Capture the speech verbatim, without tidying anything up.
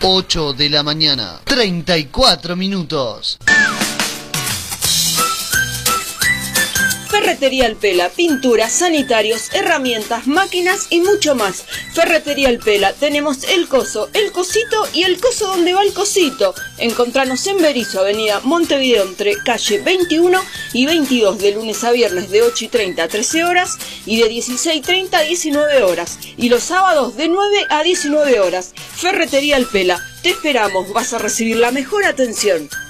ocho de la mañana, treinta y cuatro minutos. Ferretería El Pela, pinturas, sanitarios, herramientas, máquinas y mucho más. Ferretería El Pela, tenemos el coso, el cosito y el coso donde va el cosito. Encontranos en Berizo, avenida Montevideo, entre calle veintiuno y veintidós, de lunes a viernes de ocho y treinta a trece horas y de dieciséis y treinta a diecinueve horas. Y los sábados de nueve a diecinueve horas. Ferretería El Pela, te esperamos, vas a recibir la mejor atención.